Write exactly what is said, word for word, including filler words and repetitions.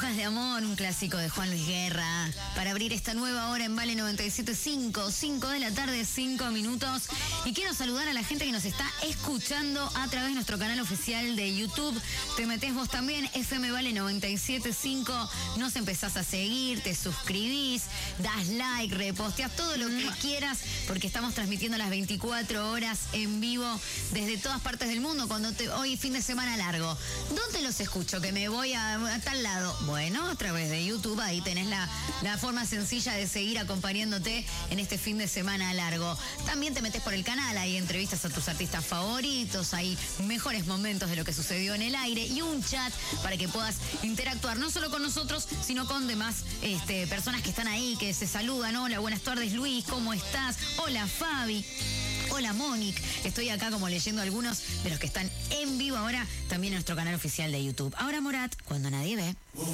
Hojas de amor, un clásico de Juan Luis Guerra, para abrir esta nueva hora en Vale noventa y siete punto cinco, cinco de la tarde, cinco minutos. Y quiero saludar a la gente que nos está escuchando a través de nuestro canal oficial de YouTube. Te metés vos también, F M Vale noventa y siete punto cinco, nos empezás a seguir, te suscribís, das like, reposteás, todo lo que quieras, porque estamos transmitiendo las veinticuatro horas en vivo desde todas partes del mundo. Cuando te, hoy fin de semana largo, ¿dónde los escucho? Que me voy a, a tal lado. Bueno, a través de YouTube, ahí tenés la, la forma sencilla de seguir acompañándote en este fin de semana largo. También te metes por el canal, hay entrevistas a tus artistas favoritos, hay mejores momentos de lo que sucedió en el aire y un chat para que puedas interactuar no solo con nosotros, sino con demás este, personas que están ahí, que se saludan. Hola, buenas tardes Luis, ¿cómo estás? Hola Fabi. Hola Mónica, estoy acá como leyendo algunos de los que están en vivo ahora también en nuestro canal oficial de YouTube. Ahora Morat, cuando nadie ve.